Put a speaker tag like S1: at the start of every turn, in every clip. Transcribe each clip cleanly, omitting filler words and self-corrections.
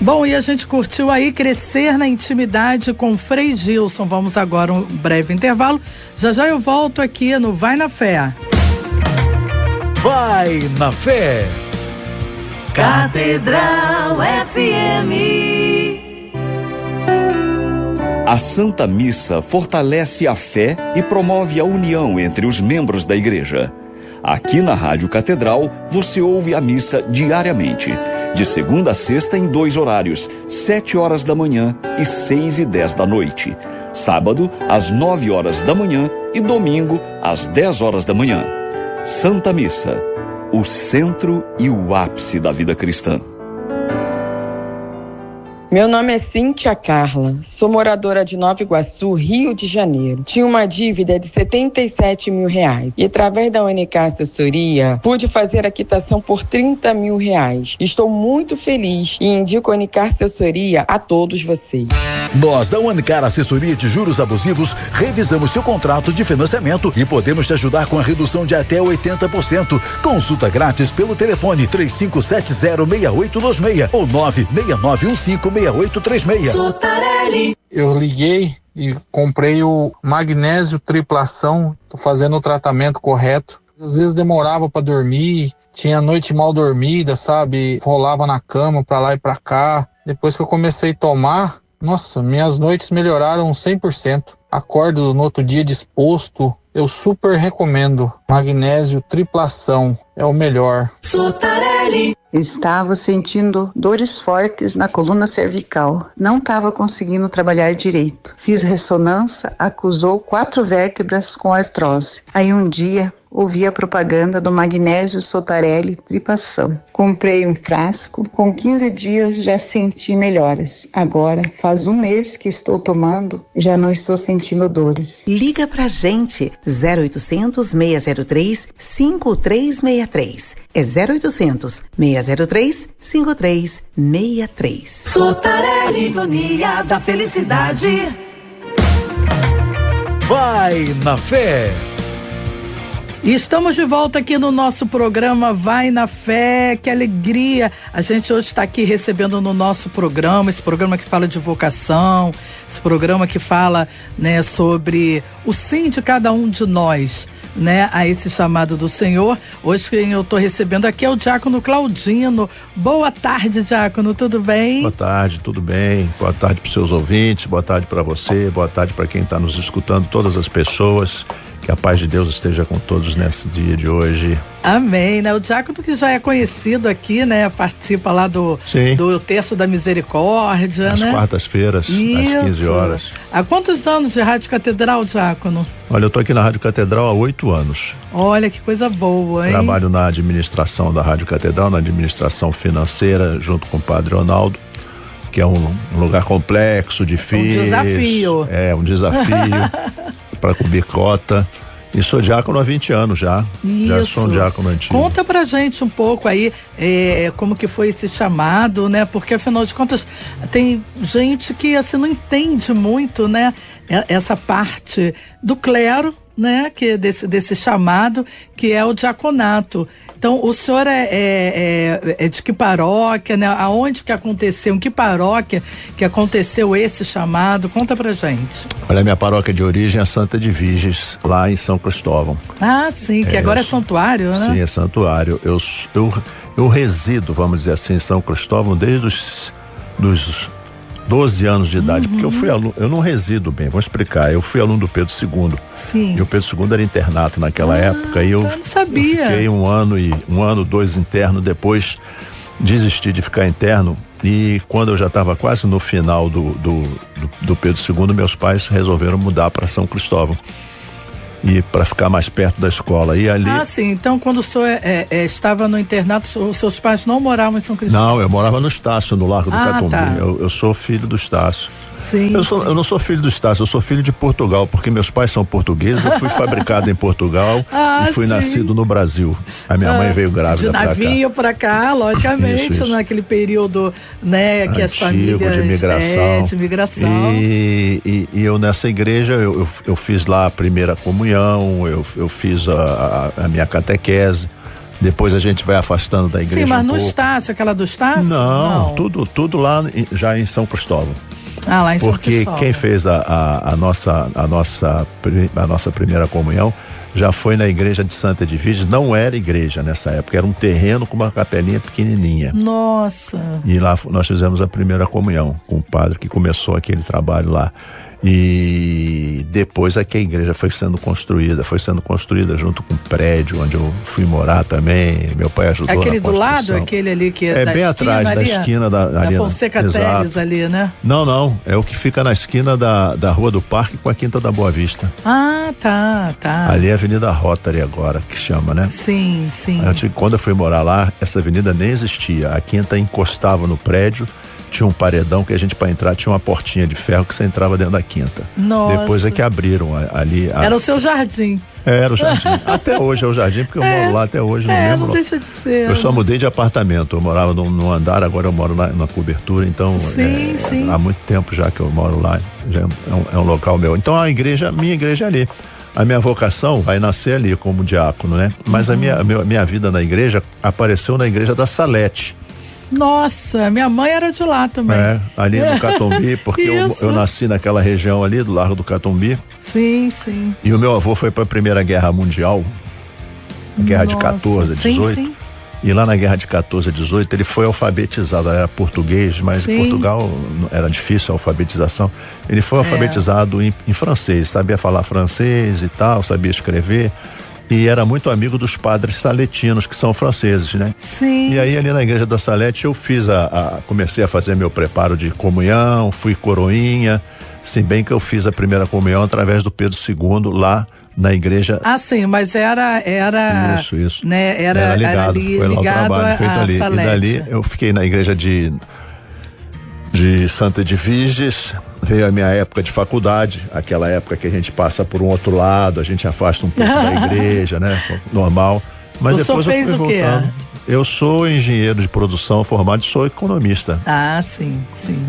S1: Bom, e a gente curtiu aí Crescer na Intimidade com Frei Gilson. Vamos agora um breve intervalo. Já já eu volto aqui no Vai na Fé.
S2: Vai na Fé.
S3: Catedral FM.
S4: A Santa Missa fortalece a fé e promove a união entre os membros da igreja. Aqui na Rádio Catedral, você ouve a missa diariamente, de segunda a sexta em 2 horários, 7 horas da manhã e 6 e 10 da noite. Sábado, às 9 horas da manhã e domingo, às 10 horas da manhã. Santa Missa, o centro e o ápice da vida cristã.
S5: Meu nome é Cíntia Carla, sou moradora de Nova Iguaçu, Rio de Janeiro. Tinha uma dívida de R$77 mil e através da UNK Assessoria pude fazer a quitação por R$30 mil. Estou muito feliz e indico a UNK Assessoria a todos vocês.
S2: Nós da UNK Assessoria de Juros Abusivos revisamos seu contrato de financiamento e podemos te ajudar com a redução de até 80%. Consulta grátis pelo telefone 35706826 ou 969156836.
S3: Sotarelli.
S6: Eu liguei e comprei o magnésio triplação. Tô fazendo o tratamento correto. Às vezes demorava para dormir, tinha noite mal dormida, sabe? Rolava na cama pra lá e pra cá. Depois que eu comecei a tomar, nossa, minhas noites melhoraram 100%. Acordo no outro dia disposto. Eu super recomendo. Magnésio triplação é o melhor.
S3: Sotarelli.
S7: Estava sentindo dores fortes na coluna cervical. Não estava conseguindo trabalhar direito. Fiz ressonância, acusou 4 vértebras com artrose. Aí um dia ouvi a propaganda do magnésio Sotarelli triplação. Comprei um frasco, com 15 dias já senti melhoras. Agora faz 1 mês que estou tomando, já não estou sentindo dores.
S8: Liga pra gente, 0800 603 5363. É 0800 603 5363.
S3: Sotarelli, sintonia da felicidade.
S2: Vai na Fé.
S1: E estamos de volta aqui no nosso programa Vai na Fé, que alegria. A gente hoje está aqui recebendo no nosso programa, esse programa que fala de vocação, esse programa que fala, né, sobre o sim de cada um de nós, né, a esse chamado do Senhor. Hoje quem eu estou recebendo aqui é o diácono Claudino. Boa tarde, diácono, tudo bem?
S9: Boa tarde, tudo bem? Boa tarde para os seus ouvintes, boa tarde para você, boa tarde para quem está nos escutando, todas as pessoas. Que a paz de Deus esteja com todos nesse dia de hoje.
S1: Amém, né? O diácono que já é conhecido aqui, né? Participa lá do Terço da Misericórdia,
S9: às
S1: né?
S9: quartas-feiras, às 15 horas.
S1: Há quantos anos de Rádio Catedral, diácono?
S9: Olha, eu tô aqui na Rádio Catedral há 8 anos.
S1: Olha, que coisa boa, hein?
S9: Trabalho na administração da Rádio Catedral, na administração financeira, junto com o Padre Ronaldo, que é um lugar complexo, difícil.
S1: Um desafio.
S9: É, um desafio para cobrir cota. E sou diácono há 20 anos já.
S1: Isso.
S9: Já sou um diácono antigo.
S1: Conta pra gente um pouco aí como que foi esse chamado, né? Porque afinal de contas tem gente que assim não entende muito, né? Essa parte do clero, né? Que desse chamado que é o diaconato. Então, o senhor é de que paróquia, né? Aonde que aconteceu, em que paróquia que aconteceu esse chamado? Conta pra gente.
S9: Olha, minha paróquia de origem é Santa de Virges, lá em São Cristóvão.
S1: Ah, sim, que agora é santuário, né?
S9: Sim, é santuário. Eu resido, vamos dizer assim, em São Cristóvão desde os 12 anos de idade, porque eu fui aluno, eu não resido bem, vou explicar, eu fui aluno do Pedro II.
S1: Sim.
S9: E o Pedro II era internato naquela época, e eu
S1: não sabia.
S9: Eu fiquei um ano, 2 interno, depois desisti de ficar interno, e quando eu já estava quase no final do Pedro II, meus pais resolveram mudar para São Cristóvão. E para ficar mais perto da escola. E ali...
S1: Ah, sim. Então, quando o senhor estava no internato, os seus pais não moravam em São Cristóvão?
S9: Não, eu morava no Estácio, no Largo do Catumbi.
S1: Tá.
S9: Eu sou filho do Estácio.
S1: Sim.
S9: Eu não sou filho do Estácio, eu sou filho de Portugal, porque meus pais são portugueses, eu fui fabricado em Portugal e fui nascido no Brasil. A minha mãe veio grávida pra cá.
S1: De navio pra cá, logicamente, isso. Naquele período, né, que as famílias...
S9: de migração.
S1: De migração.
S9: E eu nessa igreja, eu fiz lá a primeira comunhão, eu fiz a minha catequese, Depois a gente vai afastando da igreja.
S1: Sim, mas no Estácio, aquela do Estácio?
S9: Não. Tudo lá já em São Cristóvão.
S1: Ah, lá em São Cristóvão.
S9: Porque quem fez a nossa primeira comunhão já foi na igreja de Santa Edviges. Não era igreja nessa época, era um terreno com uma capelinha pequenininha.
S1: Nossa!
S9: E lá nós fizemos a primeira comunhão com o padre que começou aquele trabalho lá. E depois é que a igreja foi sendo construída junto com o prédio onde eu fui morar também. Meu pai ajudou na construção.
S1: Aquele do lado, aquele ali que é da
S9: bem atrás da esquina da
S1: Fonseca Teles ali, né?
S9: Não, é o que fica na esquina da Rua do Parque com a Quinta da Boa Vista.
S1: Ah, tá.
S9: Ali é a Avenida Rotary agora, que chama, né?
S1: Sim.
S9: Quando eu fui morar lá, essa avenida nem existia. A Quinta encostava no prédio, tinha um paredão que a gente, para entrar, tinha uma portinha de ferro que você entrava dentro da Quinta.
S1: Nossa.
S9: Depois é que abriram ali.
S1: Era o seu jardim.
S9: Era o jardim. Até hoje é o jardim, porque eu moro lá até hoje, não lembro.
S1: Não deixa de ser.
S9: Eu só mudei de apartamento, eu morava num andar, agora eu moro na cobertura, então
S1: sim.
S9: Há muito tempo já que eu moro lá, já é um local meu. Então minha igreja é ali. A minha vocação vai nascer ali como diácono, né? Mas a minha vida na igreja apareceu na igreja da Salete.
S1: Nossa, minha mãe era de lá também.
S9: Ali no Catumbi, porque eu nasci naquela região ali do Largo do Catumbi.
S1: Sim.
S9: E o meu avô foi para a Primeira Guerra Mundial, Guerra de 14 a 18. Sim. E lá na Guerra de 14 a 18 ele foi alfabetizado, era português, mas em Portugal era difícil a alfabetização. Ele foi alfabetizado em francês, sabia falar francês e tal, sabia escrever. E era muito amigo dos padres saletinos, que são franceses, né?
S1: Sim.
S9: E aí ali na igreja da Salete eu comecei a fazer meu preparo de comunhão, fui coroinha, se bem que eu fiz a primeira comunhão através do Pedro II lá na igreja. Ah,
S1: sim, mas era
S9: isso.
S1: Né?
S9: Era ligado,
S1: ali,
S9: foi lá o trabalho feito ali.
S1: Salete.
S9: E dali eu fiquei na igreja de Santa Edviges. Veio a minha época de faculdade, aquela época que a gente passa por um outro lado, a gente afasta um pouco da igreja, né? Normal. Mas depois eu fui voltando. Eu sou engenheiro de produção formado e sou economista.
S1: Ah, sim.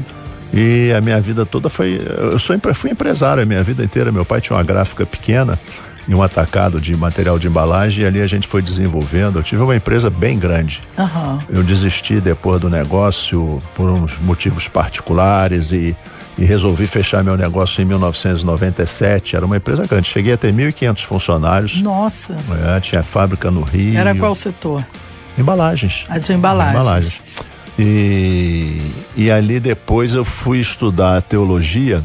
S9: E a minha vida toda fui empresário a minha vida inteira. Meu pai tinha uma gráfica pequena e um atacado de material de embalagem, e ali a gente foi desenvolvendo. Eu tive uma empresa bem grande. Eu desisti depois do negócio por uns motivos particulares e resolvi fechar meu negócio em 1997. Era uma empresa grande, cheguei a ter 1.500 funcionários.
S1: Nossa.
S9: Tinha fábrica no Rio.
S1: Era qual setor?
S9: Embalagens.
S1: A de embalagens.
S9: E ali depois eu fui estudar teologia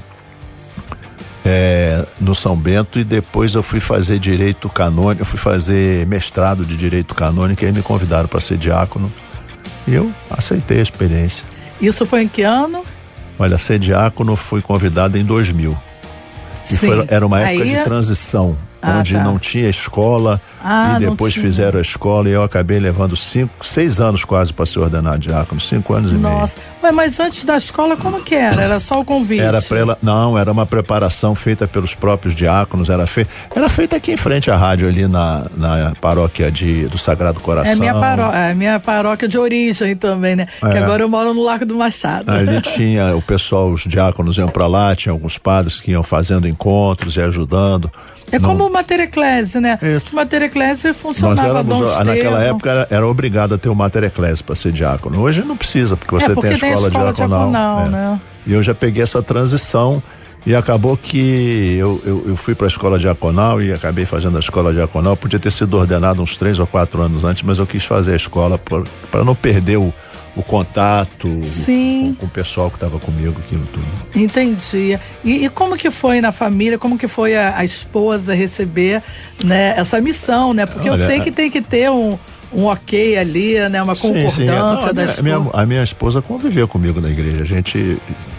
S9: no São Bento, e depois eu fui fazer direito canônico, eu fui fazer mestrado de direito canônico, e aí me convidaram para ser diácono e eu aceitei a experiência.
S1: Isso foi em que ano?
S9: Olha, ser diácono fui convidado em 2000. E era uma época de transição, onde não tinha escola, e depois fizeram a escola, e eu acabei levando 6 anos quase para ser ordenado diácono, 5 anos e meio.
S1: Nossa, mas antes da escola como que era? Era só o convite?
S9: Não, era uma preparação feita pelos próprios diáconos, era feita aqui em frente à rádio, ali na paróquia do Sagrado Coração.
S1: Minha paróquia de origem também, né? Que agora eu moro no Largo do Machado.
S9: Ali tinha o pessoal, os diáconos iam para lá, tinha alguns padres que iam fazendo encontros e ajudando.
S1: Como o Mater Ecclesiae, né? O Mater Ecclesiae funcionava.
S9: Naquela época era obrigado a ter o Mater Ecclesiae para ser diácono. Hoje não precisa, porque você tem a escola diaconal, né? E eu já peguei essa transição, e acabou que eu fui para a escola diaconal e acabei fazendo a escola diaconal. Podia ter sido ordenado uns 3 ou 4 anos antes, mas eu quis fazer a escola para não perder o contato com o pessoal que estava comigo, aquilo tudo.
S1: Entendi. E como que foi na família, como que foi a esposa receber, né, essa missão, né? Porque eu sei que tem que ter um ok ali, né? Uma concordância da esposa.
S9: A minha esposa conviveu comigo na igreja. A gente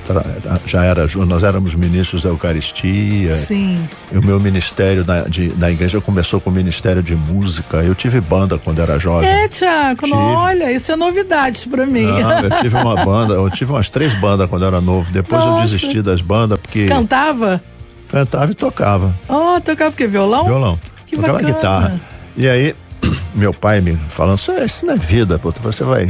S9: nós éramos ministros da Eucaristia.
S1: Sim.
S9: E o meu ministério da igreja começou com o ministério de música. Eu tive banda quando era jovem.
S1: Tiago, olha, isso é novidade pra mim.
S9: Eu tive uma banda, eu tive umas 3 bandas quando era novo. Depois eu desisti das bandas porque...
S1: Cantava?
S9: Cantava e tocava.
S1: Tocava o quê? Violão?
S9: Violão.
S1: Que
S9: tocava
S1: bacana.
S9: Guitarra. E aí, meu pai me falando, isso não é vida, pô, você vai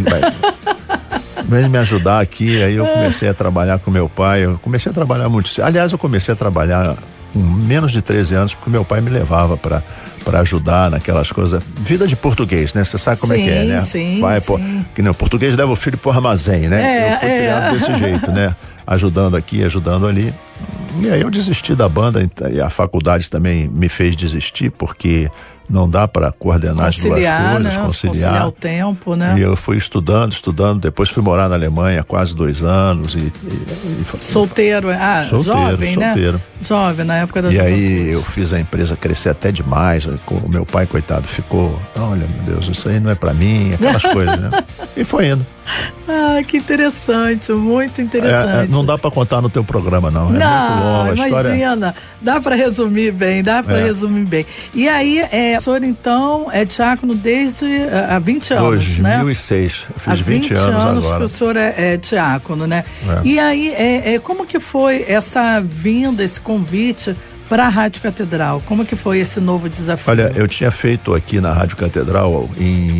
S9: me ajudar aqui. Aí eu comecei a trabalhar com meu pai, eu comecei a trabalhar muito. Aliás, eu comecei a trabalhar com menos de 13 anos, porque meu pai me levava para para ajudar naquelas coisas. Vida de português, né? Você sabe como é que é, né?
S1: Sim,
S9: que nem o português leva o filho pro armazém, né? Eu fui criado desse jeito, né? Ajudando aqui, ajudando ali. E aí eu desisti da banda e a faculdade também me fez desistir, porque não dá para coordenar as duas coisas,
S1: né?
S9: Conciliar
S1: o tempo, né?
S9: E eu fui estudando, depois fui morar na Alemanha há quase 2 anos
S1: solteiro, jovem, né?
S9: Solteiro.
S1: Jovem, na época da
S9: E
S1: juventude.
S9: aí eu fiz a empresa crescer até demais, o meu pai, coitado, ficou, olha, meu Deus, isso aí não é pra mim, aquelas coisas, né? E foi indo.
S1: Ah, que interessante, muito interessante.
S9: Não dá pra contar no teu programa, não. É muito longo a história.
S1: Imagina, dá pra resumir bem, resumir bem. E aí, o senhor então é diácono desde há 20 anos,
S9: 2006,
S1: né?
S9: 2006, eu fiz 20 anos agora.
S1: Que o senhor é diácono, né? E aí, como que foi essa vinda, esse convite para a Rádio Catedral? Como que foi esse novo desafio?
S9: Olha, eu tinha feito aqui na Rádio Catedral em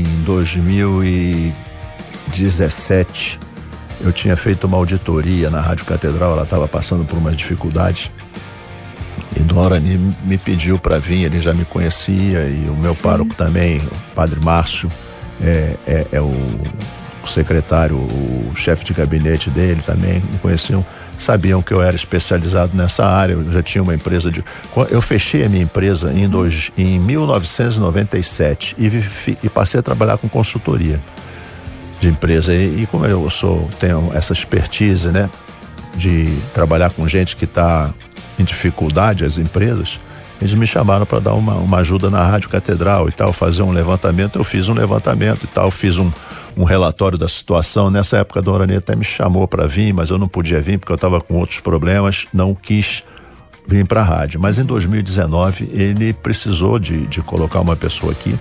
S9: 2017, eu tinha feito uma auditoria na Rádio Catedral, ela estava passando por umas dificuldades e Dona Orani me pediu para vir, ele já me conhecia e o meu pároco também, o Padre Márcio, é o secretário, o chefe de gabinete dele também, me conheciam, sabiam que eu era especializado nessa área, eu já tinha uma empresa eu fechei a minha empresa em 1997 e passei a trabalhar com consultoria de empresa e como eu tenho essa expertise, né, de trabalhar com gente que está em dificuldade, as empresas, eles me chamaram para dar uma ajuda na Rádio Catedral e tal, fazer um levantamento, eu fiz um levantamento e tal, fiz um relatório da situação. Nessa época a Dona Orani até me chamou para vir, mas eu não podia vir porque eu estava com outros problemas, não quis vir para a rádio, mas em 2019 ele precisou de colocar uma pessoa aqui,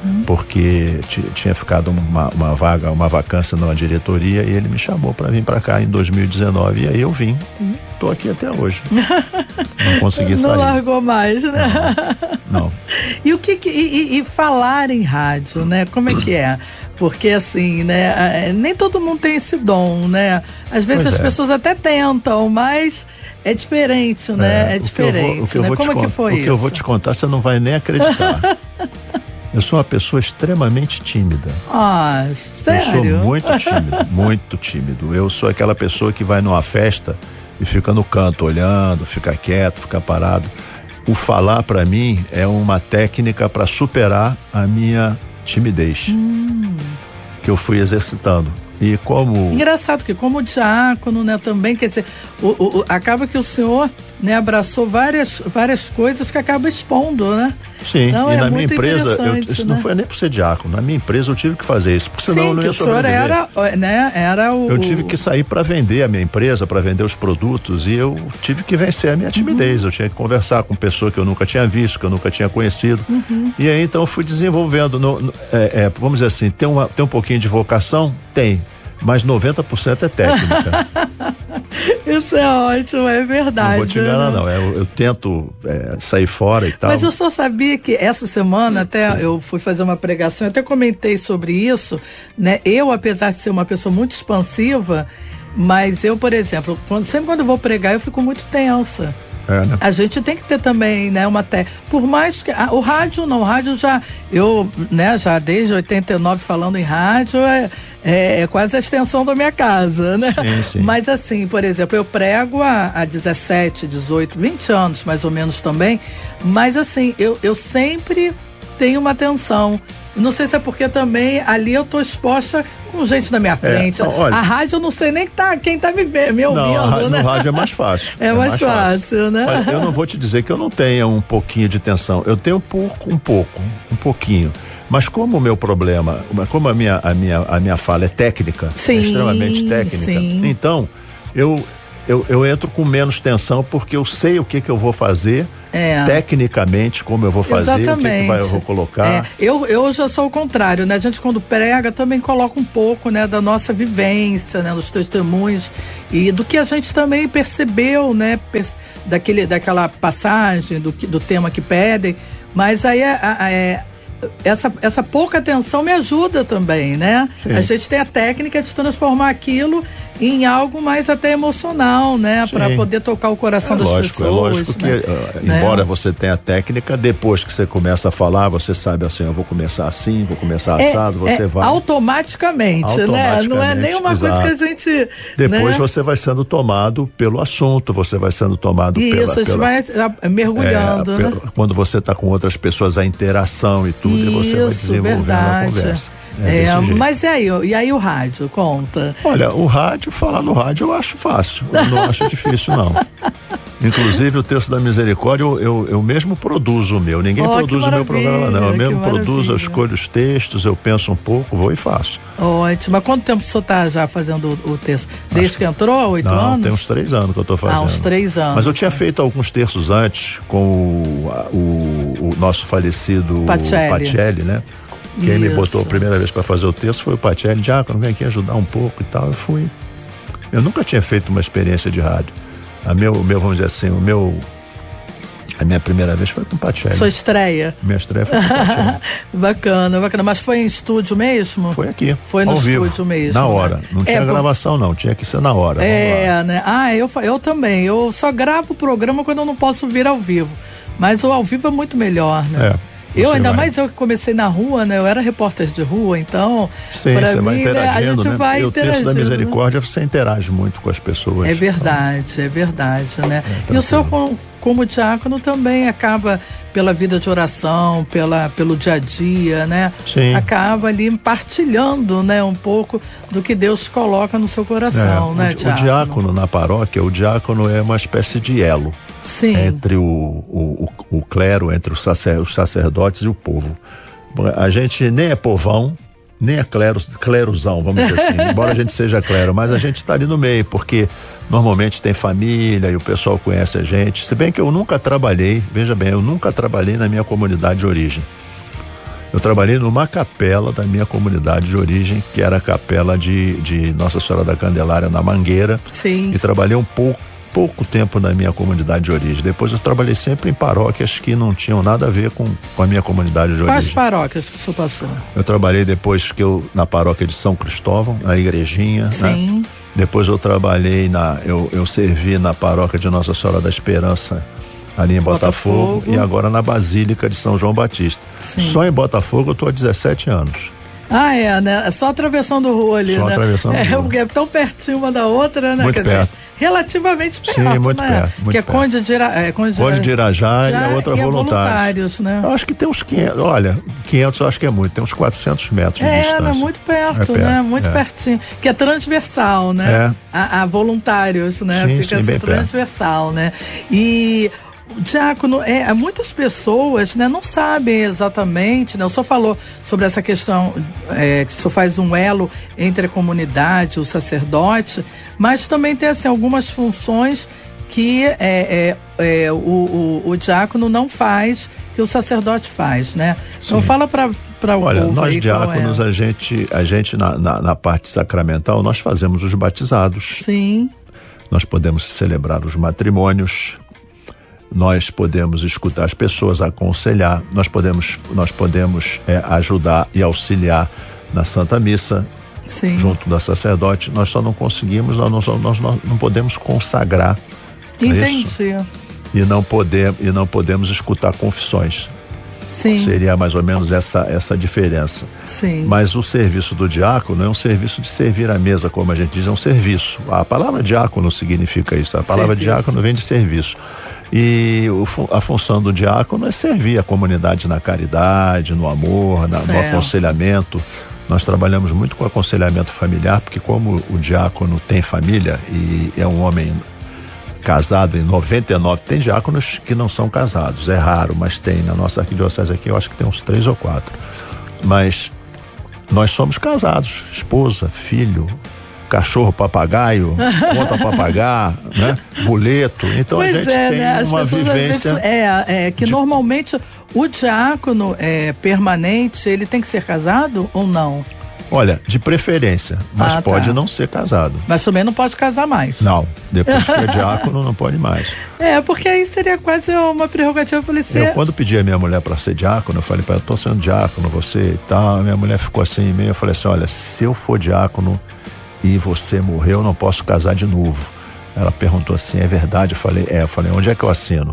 S9: porque tinha ficado uma vacância na diretoria e ele me chamou para vir para cá em 2019 e aí eu vim, tô aqui até hoje. Não consegui sair.
S1: Não largou mais, né?
S9: Não.
S1: E e falar em rádio, né? Como é que é? Porque assim, né? Nem todo mundo tem esse dom, né? Às vezes as pessoas até tentam, mas é diferente, né? É diferente. Como é que foi isso?
S9: O que eu vou te contar, você não vai nem acreditar. Eu sou uma pessoa extremamente tímida.
S1: Ah, sério?
S9: Eu sou muito tímido. Eu sou aquela pessoa que vai numa festa e fica no canto olhando, fica quieto, fica parado. O falar para mim é uma técnica para superar a minha timidez que eu fui exercitando. E como...
S1: Engraçado que como diácono, né, também, quer dizer, acaba que o senhor, né, abraçou várias coisas que acaba expondo, né?
S9: Sim,
S1: então,
S9: e na minha empresa,
S1: isso
S9: não foi nem por ser diácono, na minha empresa eu tive que fazer isso, porque senão eu não ia sobreviver.
S1: O senhor era o...
S9: Eu tive que sair para vender a minha empresa, para vender os produtos e eu tive que vencer a minha timidez, eu tinha que conversar com pessoa que eu nunca tinha visto, que eu nunca tinha conhecido, e aí então eu fui desenvolvendo, vamos dizer assim, tem um pouquinho de vocação? Tem. Mas 90% é técnica.
S1: Isso é ótimo, é verdade.
S9: Não vou te enganar, não. Eu tento sair fora e tal.
S1: Mas eu só sabia que essa semana até eu fui fazer uma pregação, até comentei sobre isso, né? Eu, apesar de ser uma pessoa muito expansiva, mas eu, por exemplo, sempre quando eu vou pregar, eu fico muito tensa.
S9: Né?
S1: A gente tem que ter também, né, por mais que o rádio já, já desde 89 falando em rádio, é quase a extensão da minha casa, né?
S9: Sim.
S1: Mas assim, por exemplo, eu prego há 17, 18, 20 anos mais ou menos também, mas assim, eu sempre tenho uma atenção. Não sei se é porque também ali eu tô exposta com gente na minha frente.
S9: Olha,
S1: a rádio eu não sei nem quem tá me ouvindo,
S9: não,
S1: né?
S9: No rádio é mais fácil.
S1: É mais fácil, né?
S9: Olha, eu não vou te dizer que eu não tenha um pouquinho de tensão. Eu tenho um pouquinho. Mas como o meu problema, como a minha fala é técnica, extremamente técnica, então eu entro com menos tensão porque eu sei o que eu vou fazer, tecnicamente, como eu vou fazer,
S1: exatamente.
S9: O que eu vou colocar.
S1: Eu já sou o contrário, né? A gente quando prega também coloca um pouco, né, da nossa vivência, né, dos testemunhos e do que a gente também percebeu, né, daquela passagem, do tema que pedem, mas aí essa pouca atenção me ajuda também, né?
S9: Sim.
S1: A gente tem a técnica de transformar aquilo em algo mais até emocional, né? Para poder tocar o coração das pessoas.
S9: É lógico que, embora você tenha técnica, depois que você começa a falar, você sabe assim, eu vou começar assim, vou começar assado, você vai...
S1: Automaticamente, né? Não é nenhuma coisa que a gente...
S9: Depois
S1: né?
S9: você vai sendo tomado pelo assunto, você vai sendo tomado
S1: Isso, a gente vai mergulhando, né?
S9: Quando você está com outras pessoas, a interação e tudo, e você vai desenvolvendo a conversa.
S1: Mas e aí o rádio, conta?
S9: Olha, falar no rádio eu acho fácil, eu não acho difícil não. Inclusive o Texto da Misericórdia eu mesmo produzo o meu, ninguém produz o meu programa não, eu mesmo produzo, eu escolho os textos, eu penso um pouco, vou e faço.
S1: Ótimo, mas quanto tempo o senhor está já fazendo o texto? Desde que entrou, 8 anos?
S9: Não, tem uns 3 anos que eu estou fazendo.
S1: Uns 3 anos.
S9: Mas eu tinha feito alguns textos antes com o nosso falecido Pacelli, né? Quem me botou a primeira vez para fazer o texto foi o Pacelli, Diácono, vem aqui ajudar um pouco e tal, eu fui. Eu nunca tinha feito uma experiência de rádio. Vamos dizer assim, a minha primeira vez foi com o Pacelli.
S1: Sua estreia?
S9: Minha estreia foi com o Pacelli.
S1: Bacana. Mas foi em estúdio mesmo?
S9: Foi aqui.
S1: Foi no
S9: estúdio
S1: vivo, mesmo.
S9: Na hora. Não tinha gravação não, tinha que ser na hora.
S1: Né? Eu também. Eu só gravo o programa quando eu não posso vir ao vivo. Mas o ao vivo é muito melhor, né? Mais eu que comecei na rua, né? Eu era repórter de rua, então.
S9: Sim, você vai interagindo,
S1: a gente vai
S9: e o Texto da Misericórdia, você interage muito com as pessoas.
S1: É verdade, né? E o senhor, como diácono, também acaba, pela vida de oração, pelo dia a dia, né?
S9: Sim.
S1: Acaba ali partilhando, né? Um pouco do que Deus coloca no seu coração, né, diácono?
S9: O diácono na paróquia, o diácono é uma espécie de elo.
S1: Sim.
S9: Entre o clero, entre os sacerdotes e o povo. A gente nem é povão, nem é cleruzão, vamos dizer assim, embora a gente seja clero, mas a gente está ali no meio, porque normalmente tem família e o pessoal conhece a gente, se bem que eu nunca trabalhei, veja bem, eu nunca trabalhei na minha comunidade de origem. Eu trabalhei numa capela da minha comunidade de origem, que era a capela de Nossa Senhora da Candelária, na Mangueira.
S1: Sim.
S9: E trabalhei pouco tempo na minha comunidade de origem. Depois eu trabalhei sempre em paróquias que não tinham nada a ver com a minha comunidade de origem.
S1: Quais paróquias que o senhor passou?
S9: Eu trabalhei depois na paróquia de São Cristóvão, na igrejinha.
S1: Sim.
S9: Né? Depois eu trabalhei eu servi na paróquia de Nossa Senhora da Esperança, ali em Botafogo. E agora na Basílica de São João Batista.
S1: Sim.
S9: Só em Botafogo eu estou há 17 anos.
S1: Né? É só atravessando rua ali,
S9: só
S1: né?
S9: Atravessando rua.
S1: Porque é tão pertinho uma da outra, né?
S9: Muito perto.
S1: Relativamente perto,
S9: sim, muito
S1: né?
S9: perto. Muito
S1: que é
S9: perto.
S1: Conde
S9: de Irajá e a outra
S1: voluntários, né?
S9: Eu acho que tem uns 500, olha, 500 eu acho que é muito, tem uns 400 metros de distância.
S1: Né? Muito perto, né? Muito pertinho. Que é transversal, né? A voluntários, né?
S9: Sim,
S1: fica assim, transversal, né? E diácono, muitas pessoas, né, não sabem exatamente, né? O senhor falou sobre essa questão que o senhor faz um elo entre a comunidade, o sacerdote, mas também tem assim algumas funções que o diácono não faz, que o sacerdote faz, né? Então fala para o
S9: Olha,
S1: povo
S9: nós
S1: aí,
S9: diáconos, a gente na parte sacramental, nós fazemos os batizados.
S1: Sim.
S9: Nós podemos celebrar os matrimônios. Nós podemos escutar as pessoas, aconselhar, nós podemos ajudar e auxiliar na Santa Missa.
S1: Sim.
S9: Junto da sacerdote. Nós só não conseguimos, nós não podemos consagrar.
S1: Entendi.
S9: Isso, e não podemos escutar confissões.
S1: Sim.
S9: Seria mais ou menos essa diferença.
S1: Sim.
S9: Mas o serviço do diácono é um serviço de servir à mesa, como a gente diz, é um serviço. A palavra diácono significa isso, a palavra diácono vem de serviço. E a função do diácono é servir a comunidade na caridade, no amor, no aconselhamento. Nós trabalhamos muito com aconselhamento familiar, porque como o diácono tem família e é um homem casado em 99, tem diáconos que não são casados, é raro, mas tem. Na nossa arquidiocese aqui eu acho que tem uns 3 ou 4. Mas nós somos casados, esposa, filho, cachorro, papagaio, conta papagaio, né? Boleto. Então
S1: pois
S9: a gente tem,
S1: né?
S9: uma vivência.
S1: Normalmente o diácono permanente, ele tem que ser casado ou não?
S9: Olha, de preferência, mas pode não ser casado.
S1: Mas também não pode casar mais.
S9: Não, depois que é diácono não pode mais.
S1: Porque aí seria quase uma prerrogativa policial.
S9: Eu quando pedi a minha mulher para ser diácono, eu falei para ela, eu tô sendo diácono, você e tal, a minha mulher ficou assim meio, eu falei assim, olha, se eu for diácono, e você morreu, eu não posso casar de novo. Ela perguntou assim, é verdade? Eu falei, onde é que eu assino?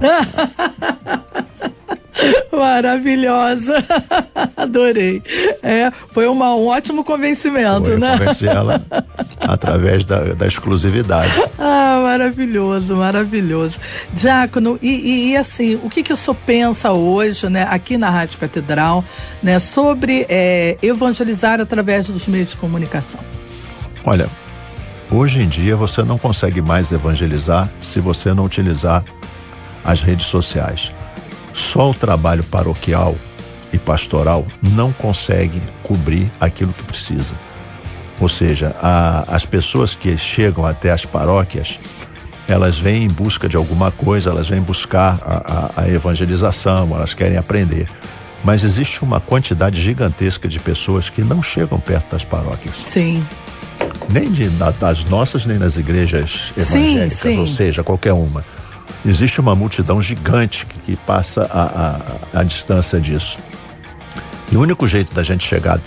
S1: Maravilhosa. Adorei. Foi um ótimo convencimento, né?
S9: Eu convenci ela através da exclusividade.
S1: Maravilhoso, maravilhoso. Diácono, e assim, o que o senhor pensa hoje, né, aqui na Rádio Catedral, né, sobre evangelizar através dos meios de comunicação?
S9: Olha, hoje em dia você não consegue mais evangelizar se você não utilizar as redes sociais. Só o trabalho paroquial e pastoral não consegue cobrir aquilo que precisa. Ou seja, as pessoas que chegam até as paróquias, elas vêm em busca de alguma coisa, elas vêm buscar a evangelização, elas querem aprender. Mas existe uma quantidade gigantesca de pessoas que não chegam perto das paróquias.
S1: Sim.
S9: Nem das nossas, nem nas igrejas evangélicas, sim. Ou seja, qualquer uma. Existe uma multidão gigante que passa a distância disso. E o único jeito da gente chegar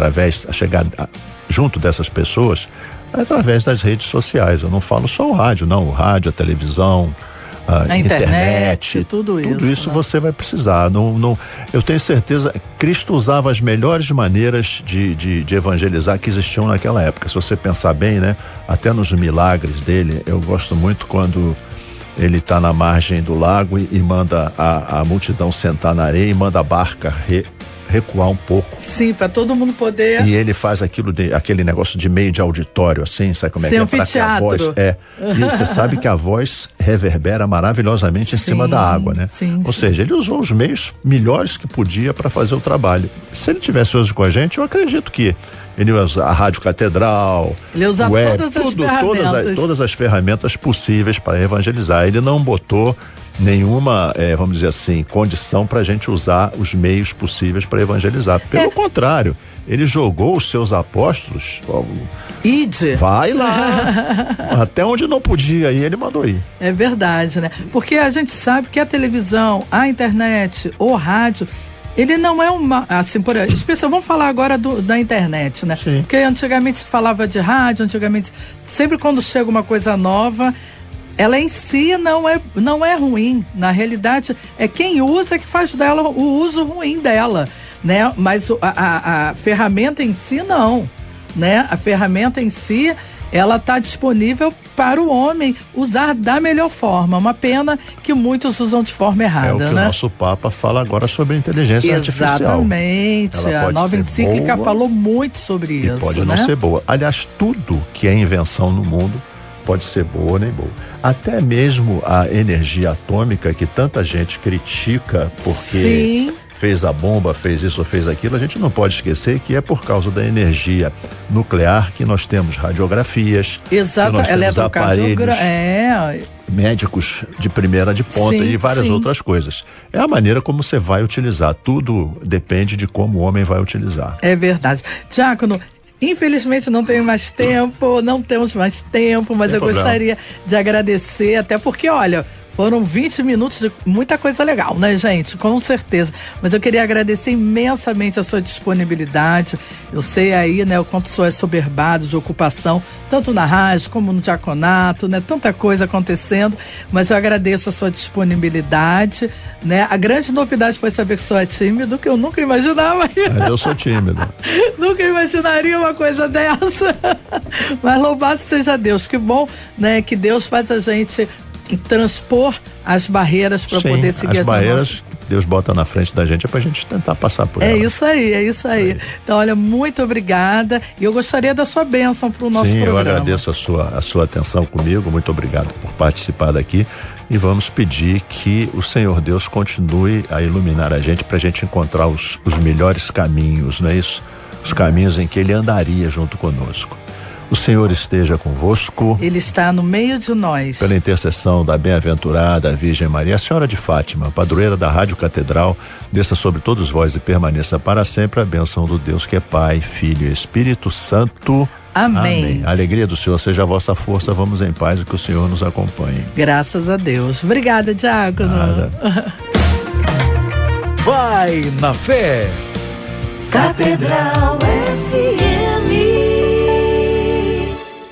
S9: junto dessas pessoas é através das redes sociais. Eu não falo só o rádio, não. O rádio, a televisão, a internet, tudo isso, né? Você vai precisar. Eu tenho certeza, Cristo usava as melhores maneiras de evangelizar que existiam naquela época. Se você pensar bem, né? Até nos milagres dele, eu gosto muito quando ele está na margem do lago e manda a multidão sentar na areia e manda a barca recuar um pouco.
S1: Sim, para todo mundo poder.
S9: E ele faz aquele negócio de meio de auditório, assim, sabe como é que é? Para que a voz E você sabe que a voz reverbera maravilhosamente em cima da água, né?
S1: Sim,
S9: Ou seja, ele usou os meios melhores que podia para fazer o trabalho. Se ele tivesse hoje com a gente, eu acredito que ele ia usar a Rádio Catedral,
S1: ele usa
S9: web,
S1: todas
S9: as ferramentas possíveis para evangelizar. Ele não botou nenhuma, vamos dizer assim, condição para a gente usar os meios possíveis para evangelizar. Pelo contrário, ele jogou os seus apóstolos.
S1: Ide.
S9: Vai lá. Até onde não podia ir, ele mandou ir.
S1: É verdade, né? Porque a gente sabe que a televisão, a internet, o rádio, ele não é assim, por exemplo, vamos falar agora da internet, né?
S9: Sim.
S1: Porque antigamente se falava de rádio, sempre quando chega uma coisa nova, ela em si não é ruim. Na realidade, é quem usa que faz dela o uso ruim dela, né? Mas a ferramenta em si não, né? A ferramenta em si, ela está disponível para o homem usar da melhor forma. Uma pena que muitos usam de forma errada,
S9: né? É o que o nosso Papa fala agora sobre a inteligência artificial.
S1: Exatamente. A nova encíclica falou muito sobre isso.
S9: Pode não ser boa. Aliás, tudo que é invenção no mundo pode ser boa nem boa. Até mesmo a energia atômica, que tanta gente critica porque fez a bomba, fez isso ou fez aquilo, a gente não pode esquecer que é por causa da energia nuclear que nós temos radiografias,
S1: exato,
S9: que nós temos aparelhos médicos de primeira, de ponta e várias outras coisas. É a maneira como você vai utilizar. Tudo depende de como o homem vai utilizar.
S1: É verdade. Diácono, infelizmente não temos mais tempo, mas eu gostaria de agradecer, até porque, olha, foram 20 minutos de muita coisa legal, né, gente? Com certeza. Mas eu queria agradecer imensamente a sua disponibilidade. Eu sei aí, né, o quanto o senhor é soberbado de ocupação, tanto na rádio como no diaconato, né? Tanta coisa acontecendo, mas eu agradeço a sua disponibilidade, né? A grande novidade foi saber que o senhor é tímido, que eu nunca imaginava.
S9: Eu sou tímido.
S1: Nunca imaginaria uma coisa dessa. Mas louvado seja Deus, que bom, né? Que Deus faz a gente transpor as barreiras para poder seguir
S9: as barreiras que Deus bota na frente da gente é pra gente tentar passar por elas.
S1: É isso aí. Então, olha, muito obrigada, e eu gostaria da sua bênção para o nosso programa.
S9: Eu agradeço a sua atenção comigo, muito obrigado por participar daqui, e vamos pedir que o Senhor Deus continue a iluminar a gente pra gente encontrar os melhores caminhos, não é isso? Os caminhos em que Ele andaria junto conosco. O Senhor esteja convosco.
S1: Ele está no meio de nós.
S9: Pela intercessão da bem-aventurada Virgem Maria, a Senhora de Fátima, padroeira da Rádio Catedral, desça sobre todos vós e permaneça para sempre a bênção do Deus que é Pai, Filho e Espírito Santo.
S1: Amém.
S9: A alegria do Senhor seja a vossa força. Vamos em paz e que o Senhor nos acompanhe.
S1: Graças a Deus. Obrigada, Diácono.
S9: Nada.
S2: Vai na fé.
S3: Catedral FM.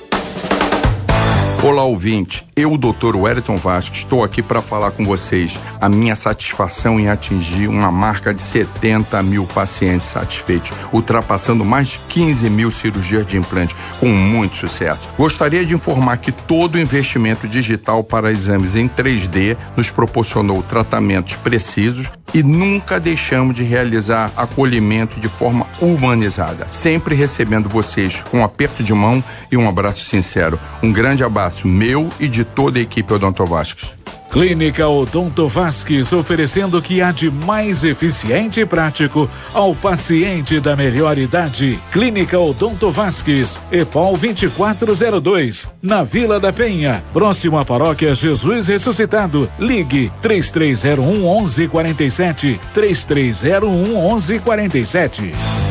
S10: Olá, ouvinte. Eu, Dr. Wellington Vasques, estou aqui para falar com vocês a minha satisfação em atingir uma marca de 70 mil pacientes satisfeitos, ultrapassando mais de 15 mil cirurgias de implante, com muito sucesso. Gostaria de informar que todo o investimento digital para exames em 3D nos proporcionou tratamentos precisos e nunca deixamos de realizar acolhimento de forma humanizada, sempre recebendo vocês com um aperto de mão e um abraço sincero. Um grande abraço meu e de toda a equipe Odonto Vasques.
S11: Clínica Odonto Vasques, oferecendo o que há de mais eficiente e prático ao paciente da melhor idade. Clínica Odonto Vasques, EPOL 2402, na Vila da Penha, próximo à Paróquia Jesus Ressuscitado. Ligue 3301-1147, 3301-1147.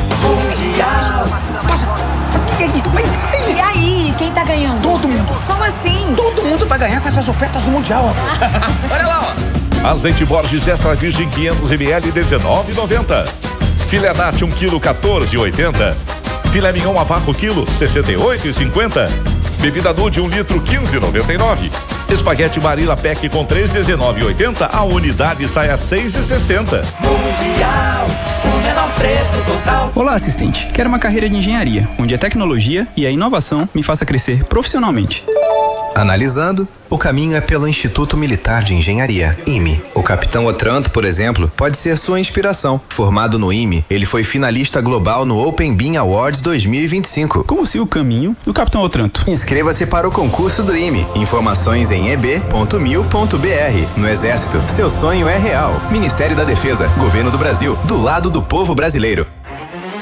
S12: E aí, quem tá ganhando?
S13: Todo mundo.
S12: Como assim?
S13: Todo mundo vai ganhar com essas ofertas do Mundial. Olha lá,
S14: ó. Azeite Borges Extra Virgem 500 ml, R$19,90. Filé Nat 1 kg, R$14,80. Filé Mignon a vácuo quilo, R$68,50. Bebida Nude 1 litro, R$15,99. Espaguete Barilla Pack com 3,19,80. A unidade sai a R$6,60.
S3: Mundial, o menor preço total.
S15: Olá, assistente. Quero uma carreira de engenharia, onde a tecnologia e a inovação me faça crescer profissionalmente.
S16: Analisando, o caminho é pelo Instituto Militar de Engenharia, IME. O Capitão Otranto, por exemplo, pode ser sua inspiração. Formado no IME, ele foi finalista global no Open Beam Awards 2025.
S15: Como se o caminho do Capitão Otranto.
S16: Inscreva-se para o concurso do IME. Informações em eb.mil.br. No Exército, seu sonho é real. Ministério da Defesa, Governo do Brasil, do lado do povo brasileiro.